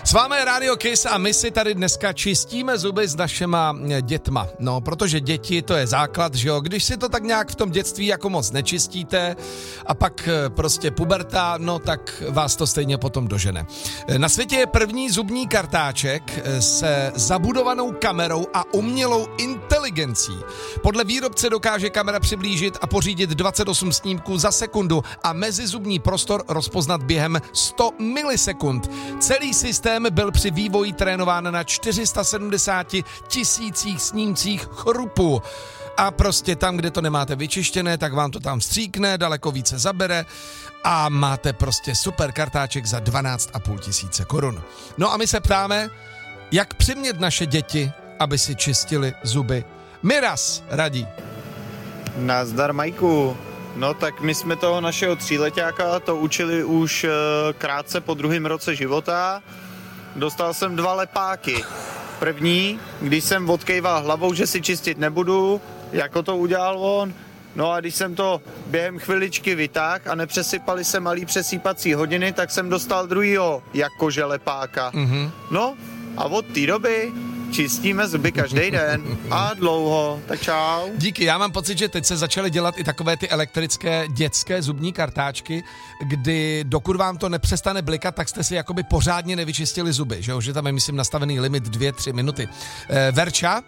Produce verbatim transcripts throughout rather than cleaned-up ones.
S vámi je Radio Kiss a my si tady dneska čistíme zuby s našima dětma. No, protože děti, to je základ, že jo? Když si to tak nějak v tom dětství jako moc nečistíte a pak prostě puberta, no tak vás to stejně potom dožene. Na světě je první zubní kartáček se zabudovanou kamerou a umělou inteligencí. Podle výrobce dokáže kamera přiblížit a pořídit dvacet osm snímků za sekundu a mezizubní prostor rozpoznat během sto milisekund. Celý systém byl při vývoji trénován na čtyři sta sedmdesát tisících snímcích chrupu. A prostě tam, kde to nemáte vyčištěné, tak vám to tam stříkne, daleko více zabere a máte prostě super kartáček za dvanáct a půl tisíce korun. No a my se ptáme, jak přimět naše děti, aby si čistili zuby. Miraz radí. Nazdar, Majku. No tak my jsme toho našeho tříleťáka to učili už e, krátce po druhém roce života. Dostal jsem dva lepáky. První, když jsem odkejval hlavou, že si čistit nebudu, jako to udělal on. No a když jsem to během chviličky vytáhl a nepřesypali se malý přesýpací hodiny, tak jsem dostal druhýho jakože lepáka. Mm-hmm. No a od té doby čistíme zuby každý den a dlouho, tak čau. Díky, já mám pocit, že teď se začaly dělat i takové ty elektrické dětské zubní kartáčky, kdy dokud vám to nepřestane blikat, tak jste si jakoby pořádně nevyčistili zuby, že jo, že tam je, myslím, nastavený limit dvě, tři minuty. E, Verča?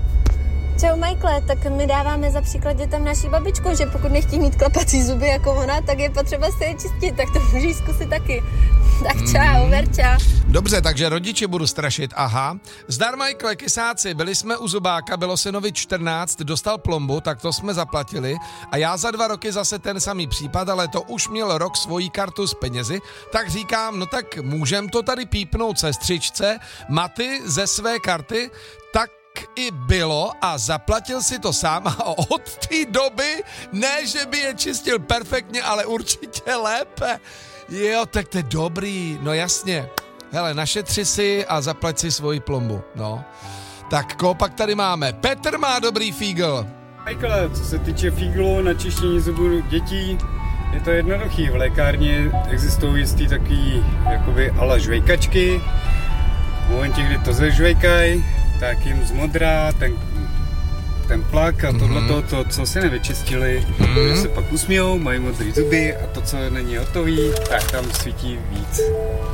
Čau, Michael, tak my dáváme za příklad dětem naší babičku, že pokud nechtějí mít klepací zuby jako ona, tak je potřeba si je čistit, tak to můžeš zkusit taky. Tak čau, mm. Verča. Dobře, takže rodiče budu strašit, aha. Zdar, Michael, kysáci, byli jsme u zubáka, bylo synovi čtrnáct, dostal plombu, tak to jsme zaplatili a já za dva roky zase ten samý případ, ale to už měl rok svoji kartu s penězi, tak říkám, no tak můžem to tady pípnout sestřičce, Maty ze své karty, tak i bylo a zaplatil si to sám a od té doby ne, že by je čistil perfektně, ale určitě lépe. Jo, tak to je dobrý, no jasně. Hele, našetři si a zaplať si svoji plombu, no. Tak koho pak tady máme? Petr má dobrý fígl. Michael, co se týče fíglu na čištění zubů dětí, je to jednoduchý. V lékárně existují jistý takový jakoby ala žvejkačky. V momentě, kdy to zežvejkají, tak jim zmodrá ten, ten plak a tohleto, to, co si nevyčistili, mm-hmm. že se pak usmějou, mají modrý zuby a to, co není hotový, tak tam svítí víc.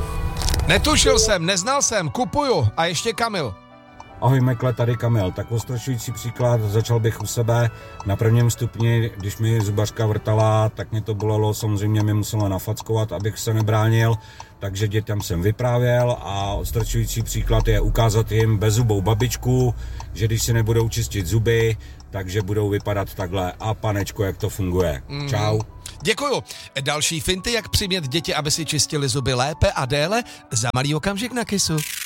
Netušil jsem, neznal jsem, kupuju. A ještě Kamil. Ahoj Mekle, tady Kamil. Tak ostrašující příklad, začal bych u sebe. Na prvním stupni, když mi zubařka vrtala, tak mě to bolelo, samozřejmě mi musela nafackovat, abych se nebránil, takže dětem jsem vyprávěl a ostrašující příklad je ukázat jim bezzubou babičku, že když si nebudou čistit zuby, takže budou vypadat takhle. A panečko, jak to funguje. Mm. Čau. Děkuju. Další finty, jak přimět děti, aby si čistili zuby lépe a déle, za malý okamžik na Kissu.